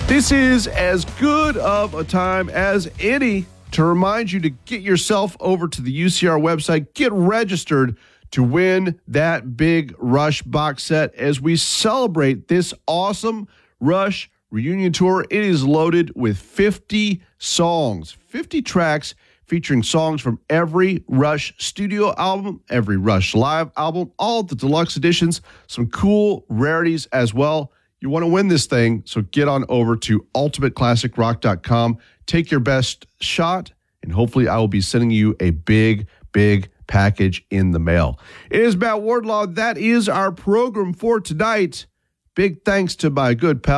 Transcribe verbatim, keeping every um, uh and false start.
This is as good of a time as any to remind you to get yourself over to the U C R website, get registered to win that big Rush box set as we celebrate this awesome Rush reunion tour. It is loaded with fifty songs, fifty tracks featuring songs from every Rush studio album, every Rush live album, all the deluxe editions, some cool rarities as well. You want to win this thing, so get on over to ultimate classic rock dot com. Take your best shot, and hopefully I will be sending you a big, big package in the mail. It is Matt Wardlaw. That is our program for tonight. Big thanks to my good pal